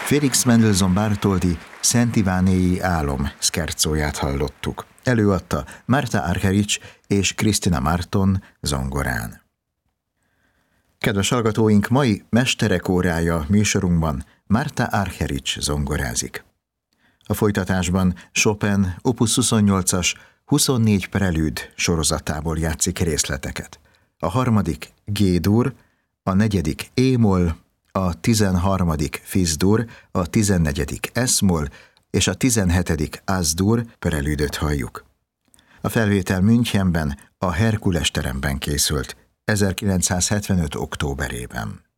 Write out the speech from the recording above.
Felix Mendelssohn Bartholdy Szent Ivánéi álom szkercóját hallottuk. Előadta Marta Argerich és Kristina Marton zongorán. Kedves hallgatóink, mai Mesterek órája műsorunkban Marta Argerich zongorázik. A folytatásban Chopin Opus 28-as 24 prelűd sorozatából játszik részleteket. A harmadik G-dur, a negyedik E-moll, a 13. Fis-dur, a 14. S-moll és a 17. Az-dur prelűdöt halljuk. A felvétel Münchenben, a Herkules teremben készült 1975. októberében.